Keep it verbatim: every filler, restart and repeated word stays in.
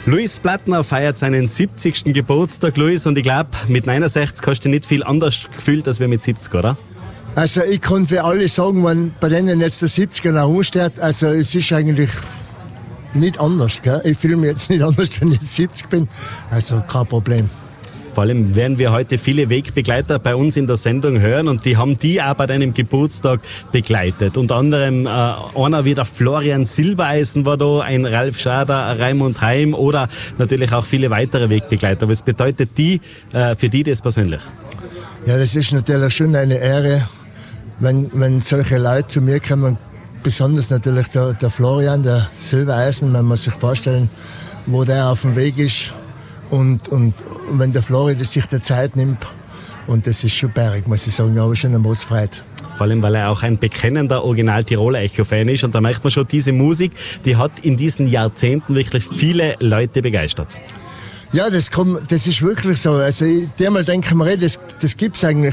Luis Plattner feiert seinen siebzigsten Geburtstag, Luis, und ich glaube, mit neunundsechzig hast du dich nicht viel anders gefühlt als wir mit siebzig, oder? Also ich kann für alle sagen, wenn bei denen jetzt der siebziger noch rumsteht, also es ist eigentlich nicht anders, gell? Ich fühle mich jetzt nicht anders, wenn ich jetzt siebzig bin, also kein Problem. Vor allem werden wir heute viele Wegbegleiter bei uns in der Sendung hören und die haben die auch bei deinem Geburtstag begleitet. Unter anderem äh, einer wie der Florian Silbereisen war da, ein Ralf Schader, ein Raimund Heim oder natürlich auch viele weitere Wegbegleiter. Was bedeutet die äh, für die das persönlich? Ja, das ist natürlich schon eine Ehre, wenn, wenn solche Leute zu mir kommen. Besonders natürlich der, der Florian, der Silbereisen, man muss sich vorstellen, wo der auf dem Weg ist. Und, und wenn der Florian sich der Zeit nimmt, und das ist schon bärig, muss ich sagen, aber schon ein Maß Freude. Vor allem, weil er auch ein bekennender Original-Tiroler-Echo-Fan ist und da merkt man schon, diese Musik, die hat in diesen Jahrzehnten wirklich viele Leute begeistert. Ja, das, kommt, das ist wirklich so. Also ich, dermal denke ich mir, das, das gibt's eigentlich